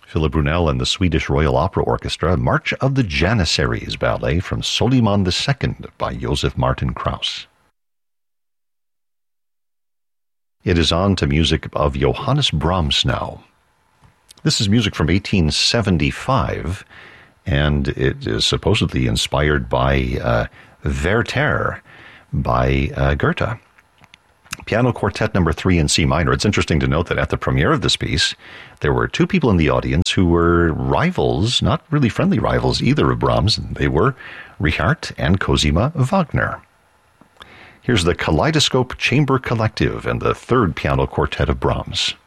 Philip Brunel and the Swedish Royal Opera Orchestra, March of the Janissaries ballet from Soliman II by Josef Martin Krauss. It is on to music of Johannes Brahms now. This is music from 1875, and it is supposedly inspired by Werther by Goethe. Piano Quartet number 3 in C minor. It's interesting to note that at the premiere of this piece, there were two people in the audience who were rivals, not really friendly rivals either of Brahms. They were Richard and Cosima Wagner. Here's the Kaleidoscope Chamber Collective and the third piano quartet of Brahms.